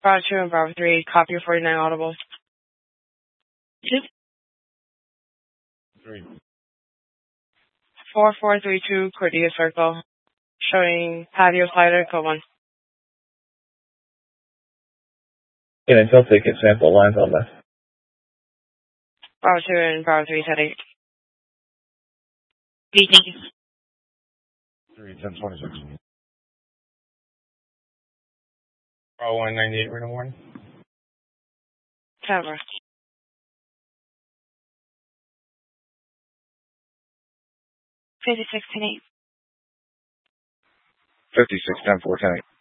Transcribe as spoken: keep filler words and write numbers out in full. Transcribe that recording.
Bravo two and Bravo three, copy forty-nine audible. Two. Three. four four three two, Cordia Circle, showing patio slider, code one. Can Intel ticket sample lines on this? Bravo two and Bravo three, ten eight. Three, thank you. Three, ten twenty-six. Bravo one ninety-eight, right on warning. Tower. Fifty-six, ten eight. fifty-six, ten four, ten eight.